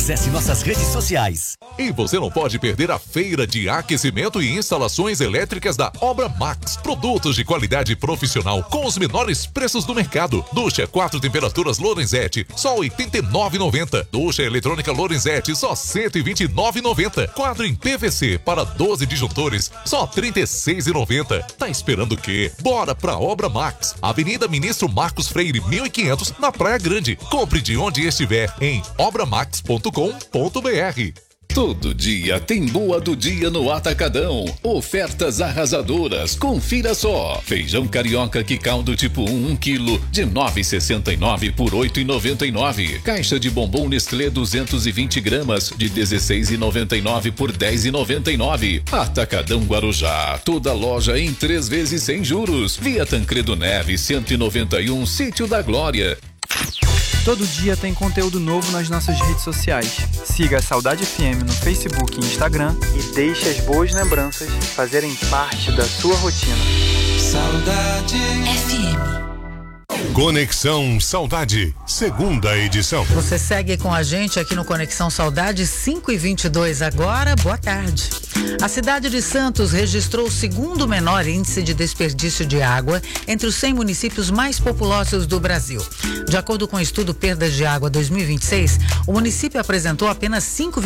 Acesse nossas redes sociais. E você não pode perder a feira de aquecimento e instalações elétricas da Obra Max. Produtos de qualidade profissional com os menores preços do mercado. Ducha 4 temperaturas Lorenzetti, só R$ 89,90. Ducha eletrônica Lorenzetti, só R$ 129,90. Quadro em PVC para 12 disjuntores, só R$ 36,90. Tá esperando o quê? Bora pra Obra Max. Avenida Ministro Marcos Freire, 1500, na Praia Grande. Compre de onde estiver em obramax.com.br. Todo dia tem boa do dia no Atacadão. Ofertas arrasadoras. Confira só. Feijão carioca que caldo tipo 1 quilo de 9,69 por 8,99. Caixa de bombom Nestlé 220 gramas de 16,99 por 10,99. Atacadão Guarujá. Toda loja em 3 vezes sem juros. Via Tancredo Neves 191, Sítio da Glória. Todo dia tem conteúdo novo nas nossas redes sociais. Siga a Saudade FM no Facebook e Instagram e deixe as boas lembranças fazerem parte da sua rotina. Saudade FM. Conexão Saudade, segunda edição. Você segue com a gente aqui no Conexão Saudade 5h22 agora. Boa tarde. A cidade de Santos registrou o segundo menor índice de desperdício de água entre os 100 municípios mais populosos do Brasil. De acordo com o estudo Perdas de Água 2026, o município apresentou apenas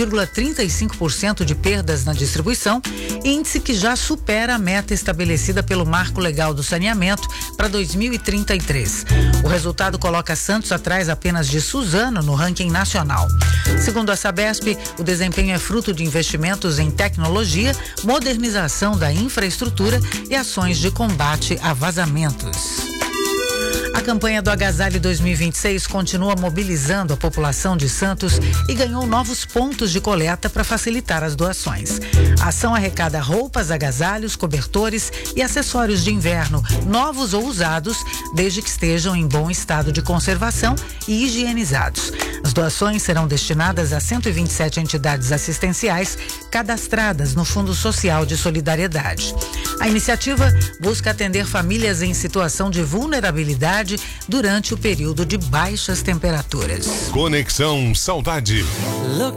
5,35% de perdas na distribuição, índice que já supera a meta estabelecida pelo Marco Legal do Saneamento para 2033. O resultado coloca Santos atrás apenas de Suzano no ranking nacional. Segundo a Sabesp, o desempenho é fruto de investimentos em tecnologia, modernização da infraestrutura e ações de combate a vazamentos. A campanha do Agasalho 2026 continua mobilizando a população de Santos e ganhou novos pontos de coleta para facilitar as doações. A ação arrecada roupas, agasalhos, cobertores e acessórios de inverno, novos ou usados, desde que estejam em bom estado de conservação e higienizados. As doações serão destinadas a 127 entidades assistenciais cadastradas no Fundo Social de Solidariedade. A iniciativa busca atender famílias em situação de vulnerabilidade durante o período de baixas temperaturas. Conexão Saudade.